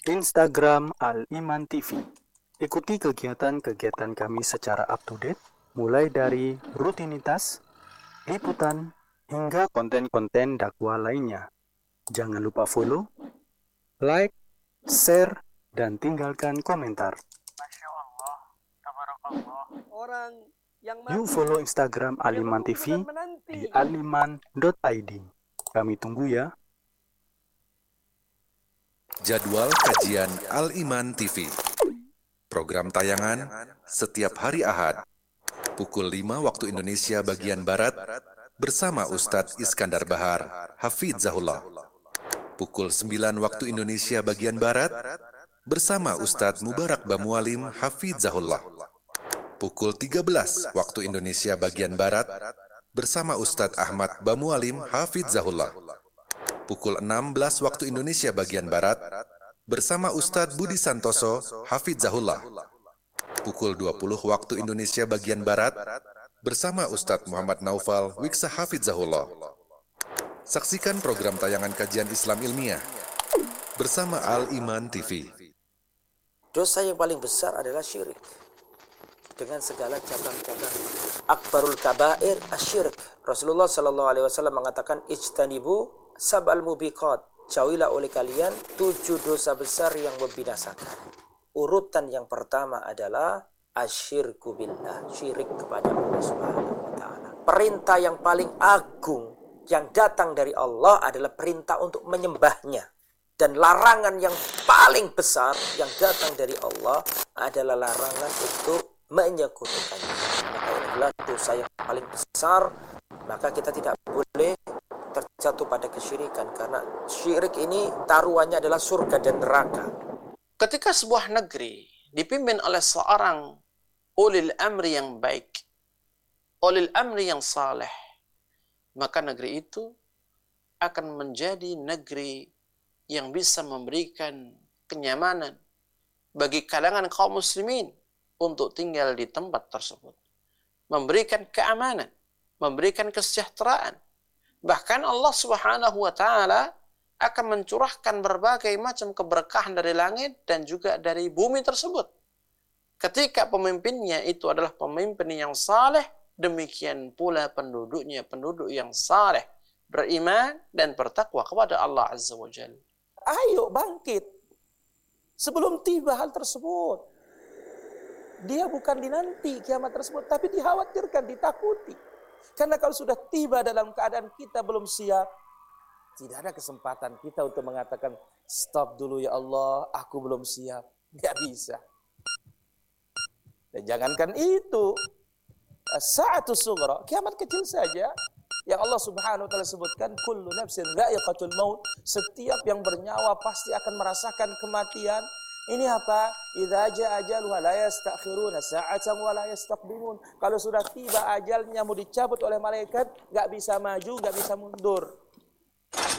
Instagram Al-Iman TV. Ikuti kegiatan-kegiatan kami secara up-to-date, mulai dari rutinitas, liputan, hingga konten-konten dakwah lainnya. Jangan lupa follow, like, share, dan tinggalkan komentar. Masya Allah, tabarakallah. Orang yang Yuk mati, follow Instagram yang Al-Iman menunggu TV dan menanti. di aliman.id. Kami tunggu ya. Jadwal kajian Al-Iman TV. Program tayangan setiap hari Ahad, pukul 5 waktu Indonesia bagian Barat, bersama Ustadz Iskandar Bahar, Hafizahullah. Pukul 9 waktu Indonesia bagian Barat, bersama Ustadz Mubarak Bamualim, Hafizahullah. Pukul 13 waktu Indonesia bagian Barat, bersama Ustadz Ahmad Bamualim, Hafizahullah. Pukul 16 waktu Indonesia bagian Barat, bersama Ustadz Budi Santoso, Hafizahullah. Pukul 20 waktu Indonesia bagian Barat, bersama Ustadz Muhammad Naufal, Wiksa Hafizahullah. Saksikan program tayangan kajian Islam ilmiah bersama Al-Iman TV. Dosa yang paling besar adalah syirik. Dengan segala cabang-cabang. Akbarul kabair asyirik. Rasulullah SAW mengatakan, ijtanibu sab'al mubiqat. Jauhilah oleh kalian 7 dosa besar yang membinasakan. Urutan yang pertama adalah asyirku billah. Syirik kepada Allah Subhanahu wa ta'ala. Perintah yang paling agung yang datang dari Allah adalah perintah untuk menyembahnya. Dan larangan yang paling besar yang datang dari Allah adalah larangan untuk menyekutukannya. Maka ini adalah dosa yang paling besar. Maka kita tidak boleh terjatuh pada kesyirikan. Karena syirik ini taruhannya adalah surga dan neraka. Ketika sebuah negeri dipimpin oleh seorang ulil amri yang baik, ulil amri yang saleh, maka negeri itu akan menjadi negeri yang bisa memberikan kenyamanan bagi kalangan kaum muslimin untuk tinggal di tempat tersebut. Memberikan keamanan, memberikan kesejahteraan. Bahkan Allah Subhanahu wa ta'ala akan mencurahkan berbagai macam keberkahan dari langit dan juga dari bumi tersebut. Ketika pemimpinnya itu adalah pemimpin yang saleh, demikian pula penduduknya penduduk yang saleh, beriman dan bertakwa kepada Allah Azza wa Jalla. Ayo bangkit. Sebelum tiba hal tersebut. Dia bukan dinanti kiamat tersebut, tapi dikhawatirkan, ditakuti. Karena kalau sudah tiba dalam keadaan kita belum siap, tidak ada kesempatan kita untuk mengatakan, stop dulu ya Allah, aku belum siap. Tidak bisa. Dan jangankan itu, sa'atus sughra, kiamat kecil saja, yang Allah Subhanahu wa ta'ala sebutkan, kullu nafsin dha'iqatul maut, setiap yang bernyawa pasti akan merasakan kematian. Ini apa? Idza jaa ajaluha la yastakhiruna sa'atan wa la yastaqdimun. Kalau sudah tiba ajalnya mau dicabut oleh malaikat, enggak bisa maju, enggak bisa mundur.